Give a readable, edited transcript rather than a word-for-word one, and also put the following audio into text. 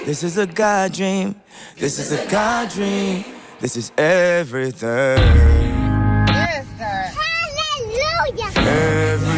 This is a God dream. This is a God dream. This is everything. Yes, God. Hallelujah. Everything.